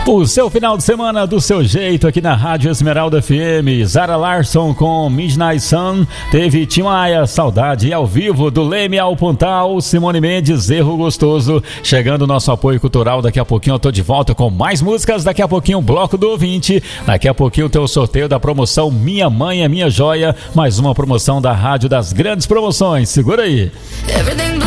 O seu final de semana do seu jeito aqui na Rádio Esmeralda FM. Zara Larsson com Midnight Sun. Teve Tim Maia, Saudade, e ao vivo do Leme ao Pontal, Simone Mendes, Erro Gostoso. Chegando o nosso apoio cultural, daqui a pouquinho eu tô de volta com mais músicas, daqui a pouquinho o Bloco do Ouvinte, daqui a pouquinho tem o sorteio da promoção Minha Mãe é Minha Joia, mais uma promoção da Rádio das Grandes Promoções. Segura aí.